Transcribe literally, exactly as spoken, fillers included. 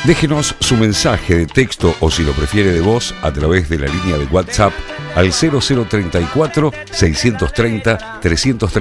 Déjenos su mensaje de texto o, si lo prefiere, de voz a través de la línea de WhatsApp al cero cero treinta y cuatro, seiscientos treinta, trescientos treinta.